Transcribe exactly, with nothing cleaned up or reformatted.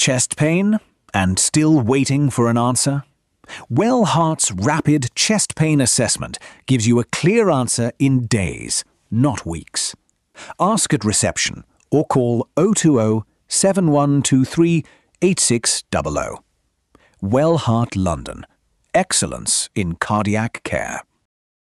Chest pain and still waiting for an answer? Well Heart's rapid chest pain assessment gives you a clear answer in days, not weeks. Ask at reception or call oh two oh, seven one two three, eight six zero zero. Well Heart London. Excellence in cardiac care.